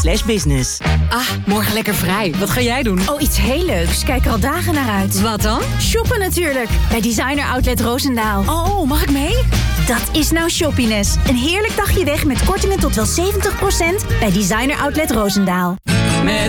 www.nsm.nl/business. Ah, morgen lekker vrij. Wat ga jij doen? Oh, iets heel leuks. Kijk er al dagen naar uit. Wat dan? Shoppen natuurlijk. Bij Designer Outlet Roosendaal. Oh, mag ik mee? Dat is nou shoppiness. Een heerlijk dagje weg met kortingen tot wel 70% bij Designer Outlet Roosendaal. Met